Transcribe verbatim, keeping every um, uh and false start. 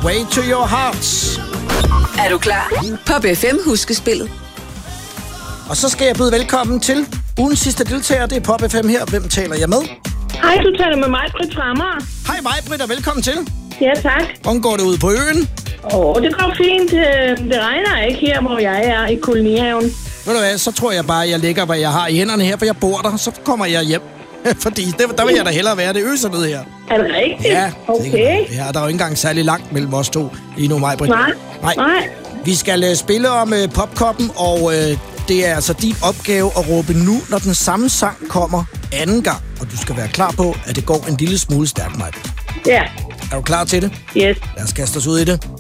Way to Your Hearts. Er du klar? Pop F M huskespillet. Og så skal jeg byde velkommen til ugens sidste deltager. Det er Pop F M her. Hvem taler jeg med? Hej, du taler med mig, Britt fra Amager. Hej mig, Britt, og velkommen til. Ja, tak. Hvordan går det ud på øen? Åh, oh, det går fint. Det regner ikke her, hvor jeg er i kolonihaven. Ved du hvad, så tror jeg bare, jeg lægger, hvad jeg har i hænderne her, for jeg bor der. Så kommer jeg hjem. Fordi det, der vil jeg da hellere være. Det øser ned her. Er det rigtigt? Ja, okay. Ja, der er jo ikke engang særlig langt mellem os to lige nu, mig, Britt. Nej, nej. nej. Vi skal uh, spille om uh, popkoppen, og uh, det er altså din opgave at råbe nu, når den samme sang kommer anden gang. Og du skal være klar på, at det går en lille smule stærkt, mig. Ja. Er du klar til det? Yes. Lad os kaste os ud i det.